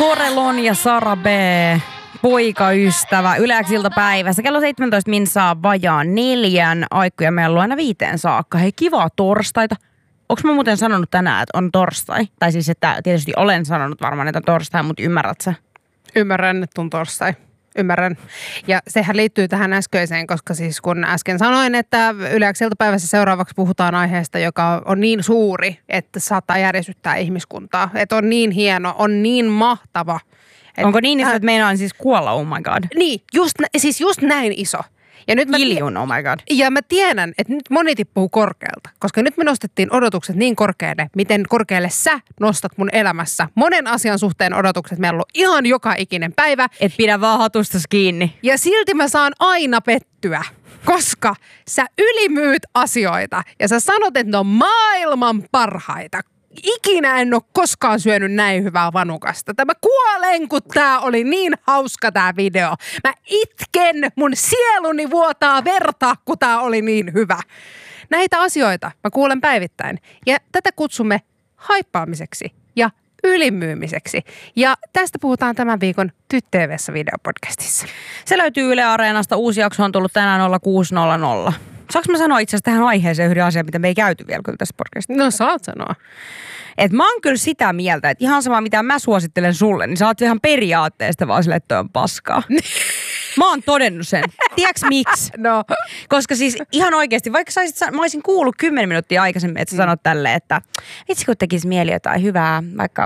Torelon ja Sara B. Poikaystävä Yle X iltapäivässä. Kello 17 minsaa vajaan 4. Aikuja meillä on aina 5 saakka. Hei, kivaa torstaita. Onko mä muuten sanonut tänään, että on torstai? Tai siis, että tietysti olen sanonut varmaan, että on torstai, mutta ymmärrät sä? Ymmärrän, että on torstai. Ymmärrän. Ja sehän liittyy tähän äskeiseen, koska siis kun äsken sanoin, että Yle X iltapäivässä seuraavaksi puhutaan aiheesta, joka on niin suuri, että saattaa järisyttää ihmiskuntaa. Että on niin hieno, on niin mahtava. Onko niin iso, että meinaan siis kuolla, oh my god? Niin, just näin iso. Ja nyt Kiljun, oh my god. Ja mä tiedän, että nyt moni tippuu korkealta, koska nyt me nostettiin odotukset niin korkealle, miten korkealle sä nostat mun elämässä. Monen asian suhteen odotukset meillä on ihan joka ikinen päivä. Et pidä vaan hatustas kiinni. Ja silti mä saan aina pettyä, koska sä ylimyyt asioita ja sä sanot, että ne on maailman parhaita. Ikinä en ole koskaan syönyt näin hyvää vanukasta. Mä kuolen, kun tää oli niin hauska tää video. Mä itken, mun sieluni vuotaa verta, kun tää oli niin hyvä. Näitä asioita mä kuulen päivittäin. Ja tätä kutsumme haippaamiseksi ja ylimyymiseksi. Ja tästä puhutaan tämän viikon TYT-TV:ssä videopodcastissa. Se löytyy Yle Areenasta. Uusi jakso on tullut tänään 06.00. Saanko mä sanoa itse asiassa tähän aiheeseen yhden asian, mitä me ei käyty vielä kyllä tässä podcastissa? No saat sanoa. Et mä oon kyllä sitä mieltä, että ihan sama mitä mä suosittelen sulle, niin sä oot ihan periaatteesta vaan sille, että toi on paskaa. Mä oon todennut sen. Tiedätkö miksi? No. Koska siis ihan oikeasti, vaikka mä olisin kuullut 10 minuuttia aikaisemmin, että sä sanot tälleen, että vitsi kun tekisi mieli jotain hyvää,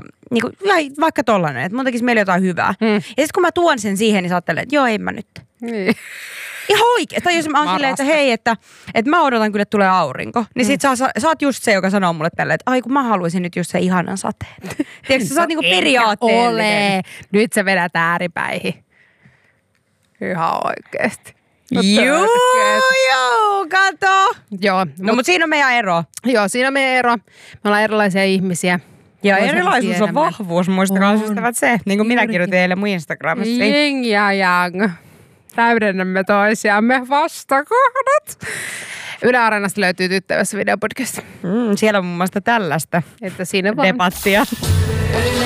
vaikka tollanen, että mun tekisi mieli jotain hyvää. Ja sitten kun mä tuon sen siihen, niin sä oot tälleen, että joo, ei mä nyt. Niin. Ihan oikein. Tai jos mä oon silleen, että hei, että mä odotan kyllä, että tulee aurinko. Niin sit sä oot just se, joka sanoo mulle tälleen, että ai kun mä haluaisin nyt just se ihanan sateen. Tiedätkö, sä oot niinku periaatteellinen. Ole. Nyt se vedät ääripäihin. Ihan oikeesti. Joo, kato. Joo. No mutta siinä on meidän ero. Joo, siinä on meidän ero. Me ollaan erilaisia ihmisiä. Ja erilaisuus on vahvuus, muistakaa ystävät se. Niin kuin minä kirjoitin eilen mun Instagramissa. Jing ja yang. Täydennämme toisiamme vastakohdat. Yle Areenasta löytyy TYT-TV:ssä videopodcast. Siellä on muun muassa tällaista että siinä vaan debattia.